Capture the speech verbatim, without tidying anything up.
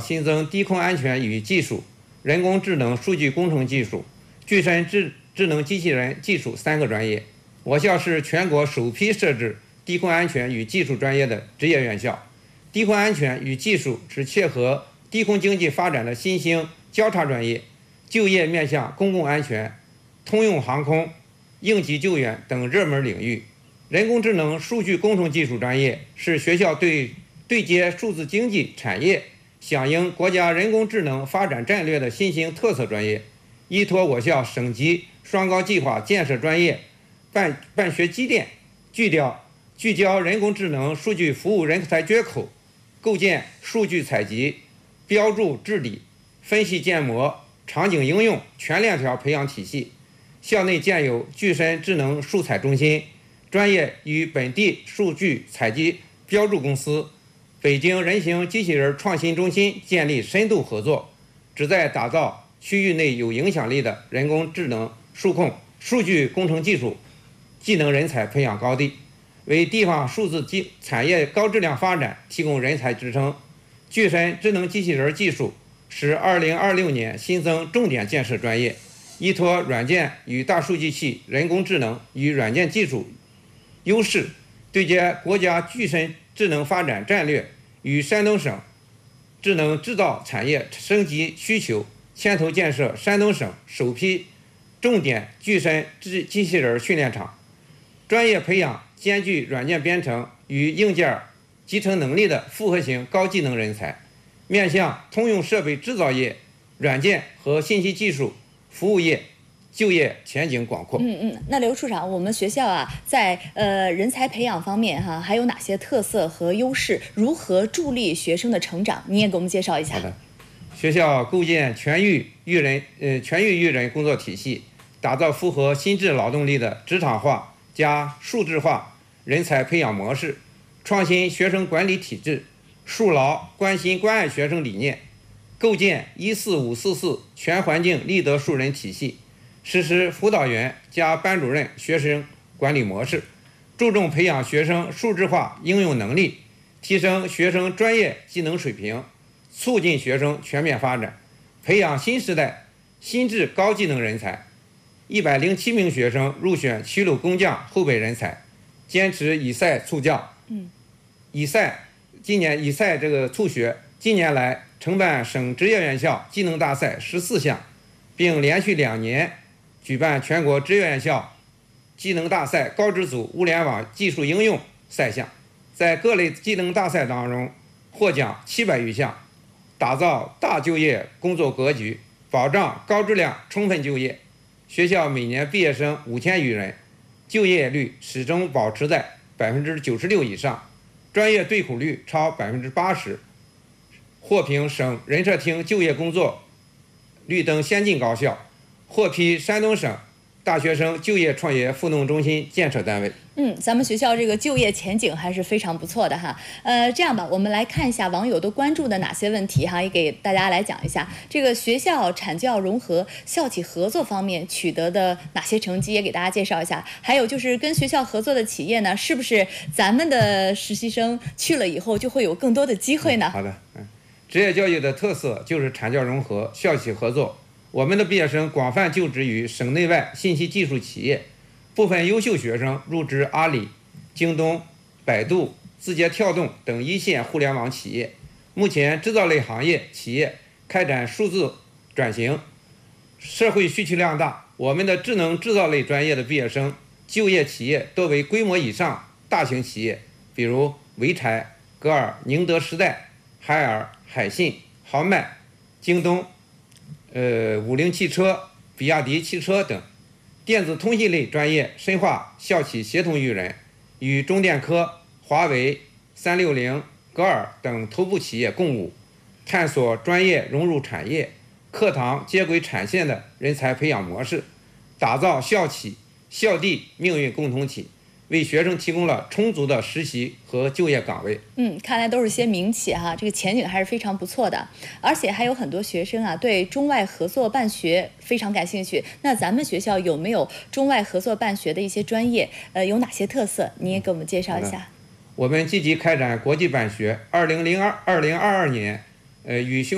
新增低空安全与技术、人工智能数据工程技术、具身智智能机器人技术三个专业。我校是全国首批设置低空安全与技术专业的职业院校。低空安全与技术是切合低空经济发展的新兴交叉专业，就业面向公共安全、通用航空、应急救援等热门领域。人工智能数据工程技术专业是学校对对接数字经济产业、响应国家人工智能发展战略的新兴特色专业，依托我校省级双高计划建设专业办办学基点，聚焦聚焦人工智能数据服务人才缺口，构建数据采集、标注治理、分析建模、场景应用全链条培养体系。校内建有具身智能数采中心，专业与本地数据采集标注公司、北京人形机器人创新中心建立深度合作，旨在打造区域内有影响力的人工智能数控、数据工程技术技能人才培养高地，为地方数字技产业高质量发展提供人才支撑。具身智能机器人技术是二零二六年新增重点建设专业，依托软件与大数据系、人工智能与软件技术优势，对接国家具身智能发展战略与山东省智能制造产业升级需求，牵头建设山东省首批重点具身智机器人训练场，专业培养兼具软件编程与硬件集成能力的复合型高技能人才，面向通用设备制造业、软件和信息技术服务业，就业前景广阔。 嗯嗯，那刘处长，我们学校啊，在呃人才培养方面哈、啊，还有哪些特色和优势？如何助力学生的成长？你也给我们介绍一下。 好的，学校构建全域育人呃全域育人工作体系，打造符合新质劳动力的职场化加数字化人才培养模式，创新学生管理体制，树牢关心关爱学生理念，构建一四五四四全环境立德树人体系，实施辅导员加班主任学生管理模式，注重培养学生数字化应用能力，提升学生专业技能水平，促进学生全面发展，培养新时代新质高技能人才。一百零七名学生入选齐鲁工匠后备人才，坚持以赛促教。 嗯， 以赛今年以赛这个促学，近年来承办省职业院校技能大赛十四项，并连续两年举办全国职业院校技能大赛高职组物联网技术应用赛项，在各类技能大赛当中获奖七百余项，打造大就业工作格局，保障高质量充分就业。学校每年毕业生五千余人，就业率始终保持在百分之九十六以上，专业对口率超百分之八十，获评省人社厅就业工作绿灯先进高校，获批山东省大学生就业创业互动中心建设单位。 嗯，咱们学校这个就业前景还是非常不错的哈。呃，这样吧，我们来看一下网友都关注的哪些问题哈，也给大家来讲一下这个学校产教融合、校企合作方面取得的哪些成绩，也给大家介绍一下。还有就是跟学校合作的企业呢，是不是咱们的实习生去了以后就会有更多的机会呢？ 嗯、好的，嗯，职业教育的特色就是产教融合、校企合作。我们的毕业生广泛就职于省内外信息技术企业，部分优秀学生入职阿里、京东、百度、字节跳动等一线互联网企业。目前制造类行业企业开展数字转型，社会需求量大，我们的智能制造类专业的毕业生就业企业多为规模以上大型企业，比如潍柴、格尔、宁德时代、海尔、海信、豪迈、京东、呃五菱汽车、比亚迪汽车等。电子通信类专业深化校企协同育人，与中电科、华为、三六零、格尔等头部企业共舞，探索专业融入产业、课堂接轨产线的人才培养模式，打造校企校地命运共同体，为学生提供了充足的实习和就业岗位。 嗯，看来都是些名企哈，这个前景还是非常不错的，而且还有很多学生啊对中外合作办学非常感兴趣。那咱们学校有没有中外合作办学的一些专业？呃，有哪些特色？你也给我们介绍一下。 我们积极开展国际办学，二零零二二零二二年，呃，与兄